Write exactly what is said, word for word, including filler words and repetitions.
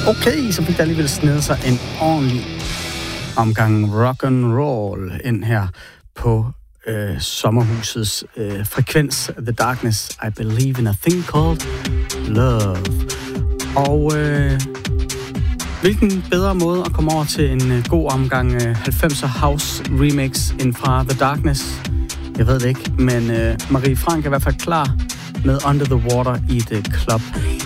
Okay, så fik der alligevel snedet sig en ordentlig omgang rock and roll ind her på øh, sommerhusets øh, frekvens. The Darkness, I Believe in a Thing Called Love. Og øh, hvilken bedre måde at komme over til en øh, god omgang øh, halvfemser house remix end fra The Darkness? Jeg ved det ikke, men øh, Marie Frank er i hvert fald klar med Under the Water i The Club.